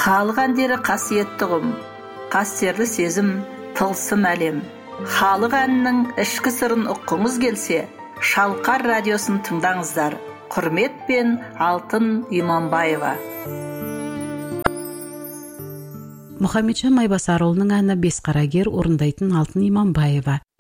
Халық әндері қасиетті ұғым, қастерлі сезім, тылсым әлем. Халық әнінің ішкі сырын ұққыңыз келсе, Шалқар радиосын тыңдаңыздар. Құрметпен Алтын Иманбаева. Мұхамеджан Майбасарұлының әні Бесқарагер орындайтын Алтын Иманбаева.